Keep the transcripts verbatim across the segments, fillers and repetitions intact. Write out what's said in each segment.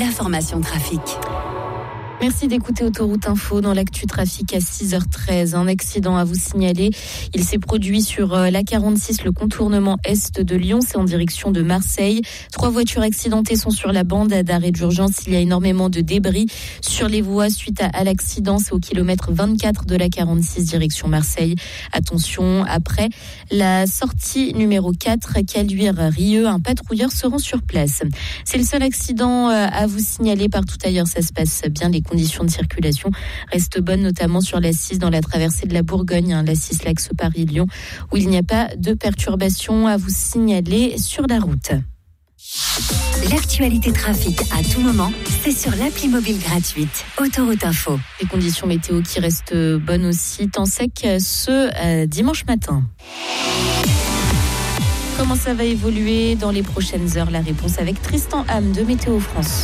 l'information trafic. Merci d'écouter Autoroute Info. Dans l'actu trafic à six heures treize, un accident à vous signaler. Il s'est produit sur l'A quarante-six, le contournement est de Lyon. C'est en direction de Marseille. Trois voitures accidentées sont sur la bande d'arrêt d'urgence. Il y a énormément de débris sur les voies suite à, à l'accident. C'est au kilomètre vingt-quatre de l'A quarante-six, direction Marseille. Attention, après la sortie numéro quatre, Caluire-Rieux, un patrouilleur se rend sur place. C'est le seul accident à vous signaler. Partout ailleurs, ça se passe bien. Les conditions de circulation restent bonnes, notamment sur l'A six dans la traversée de la Bourgogne, hein, l'A six l'axe Paris-Lyon, où il n'y a pas de perturbations à vous signaler sur la route. L'actualité trafic à tout moment, c'est sur l'appli mobile gratuite Autoroute Info. Les conditions météo qui restent bonnes aussi, temps sec ce euh, dimanche matin. Comment ça va évoluer dans les prochaines heures? La réponse avec Tristan Ham de Météo France.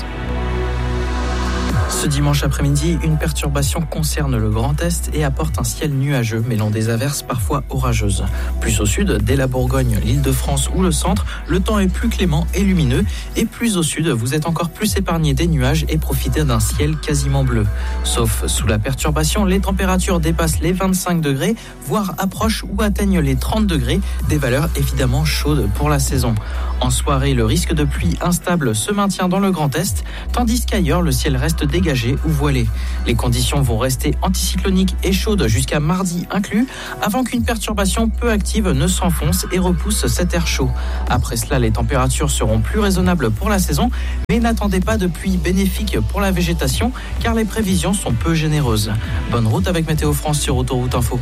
Ce dimanche après-midi, une perturbation concerne le Grand Est et apporte un ciel nuageux mêlant des averses parfois orageuses. Plus au sud, dès la Bourgogne, l'Île-de-France ou le centre, le temps est plus clément et lumineux. Et plus au sud, vous êtes encore plus épargné des nuages et profitez d'un ciel quasiment bleu. Sauf sous la perturbation, les températures dépassent les vingt-cinq degrés, voire approchent ou atteignent les trente degrés, des valeurs évidemment chaudes pour la saison. En soirée, le risque de pluie instable se maintient dans le Grand Est, tandis qu'ailleurs, le ciel reste dégagé ou voilé. Les conditions vont rester anticycloniques et chaudes jusqu'à mardi inclus, avant qu'une perturbation peu active ne s'enfonce et repousse cet air chaud. Après cela, les températures seront plus raisonnables pour la saison, mais n'attendez pas de pluie bénéfique pour la végétation, car les prévisions sont peu généreuses. Bonne route avec Météo France sur Autoroute Info.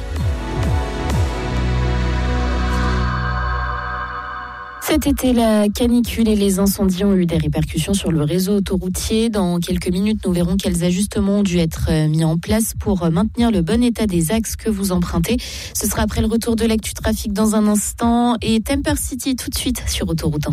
Cet été, la canicule et les incendies ont eu des répercussions sur le réseau autoroutier. Dans quelques minutes, nous verrons quels ajustements ont dû être mis en place pour maintenir le bon état des axes que vous empruntez. Ce sera après le retour de l'actu trafic dans un instant et Temper City tout de suite sur Autoroute Info.